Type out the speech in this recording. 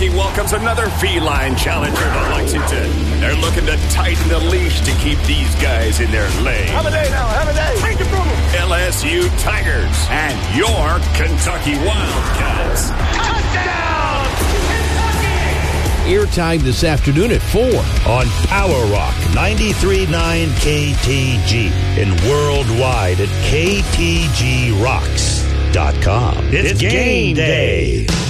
team welcomes another feline challenger to Lexington. They're looking to tighten the leash to keep these guys in their lane. Have a day now. Have a day. Take it from them. LSU Tigers and your Kentucky Wildcats. Touchdown! Kentucky! Airtime this afternoon at 4 on Power Rock 93.9 KTG and worldwide at ktgrocks.com. It's game day.